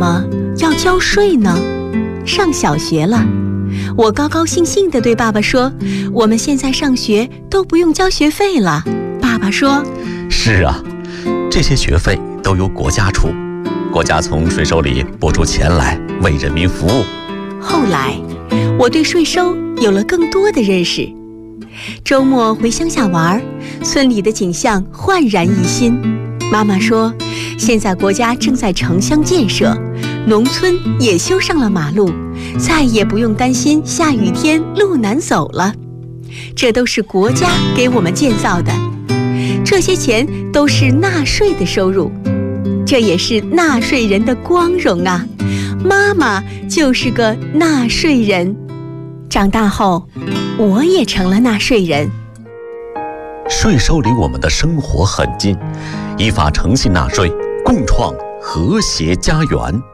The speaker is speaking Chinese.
么要交税呢？上小学了，我高高兴兴地对爸爸说，我们现在上学都不用交学费了。爸爸说， 是啊，这些学费都由国家出，国家从税收里拨出钱来为人民服务。 后来我对税收有了更多的认识。周末回乡下玩，村里的景象焕然一新。妈妈说，现在国家正在城乡建设，农村也修上了马路，再也不用担心下雨天路难走了。这都是国家给我们建造的，这些钱都是纳税的收入，这也是纳税人的光荣啊！妈妈就是个纳税人。长大后，我也成了纳税人。 税收离我们的生活很近，依法诚信纳税，共创和谐家园。